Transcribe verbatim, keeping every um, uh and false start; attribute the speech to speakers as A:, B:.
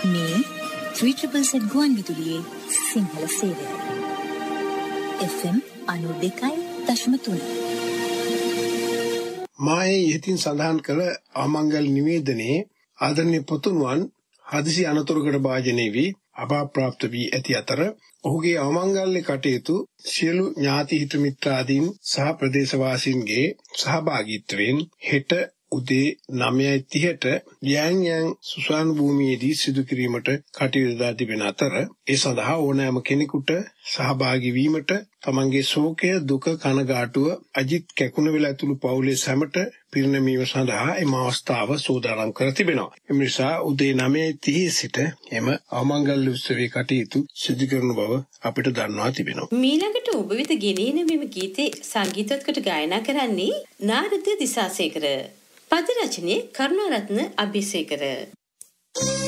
A: මේ ත්‍රිචබල් සෙට් ගුවන් විදුලියේ සිංහල සේවය. එෆ් එම් අනූ දෙකයි දශම තුන.
B: මායේ ඉහතින් සඳහන් කළ අමංගල නිවේදනයේ ආදරණීය පුතුණුවන් හදිසි අනතුරකට භාජනය වී අපාප්‍රාප්ත වී ඇති අතර ඔහුගේ අවමංගල්‍ය කටයුතු සියලු ඥාති හිත මිත්‍රාදීන් සහ ප්‍රදේශවාසීන්ගේ සහභාගීත්වයෙන් හෙට උදේ නවය තිහට යෑන්යන් සුසාන භූමියේදී සිදු කිරීමට කටයුතු දා තිබෙන අතර ඒ සඳහා ඕනෑම කෙනෙකුට සහභාගී වීමට තමන්ගේ ශෝකය දුක කනගාටුව අජිත් කැකුණවෙල ඇතුළු පවුලේ සැමට පිරිනැමීම සඳහා එම අවස්ථාව සූදානම් කර තිබෙනවා. එම නිසා උදේ නවය තිහ සිට එම අවමංගල්‍ය උත්සවයේ කටයුතු සිදු කරන බව අපිට දන්වා තිබෙනවා.
C: මීළඟට ඔබ වෙත ගෙනෙන මෙම ගීතේ සංගීතවත් ගායනා කරන්නේ නාරද දිසාසේකර. පද රචනයේ කරුණාරත්න අබේසේකර.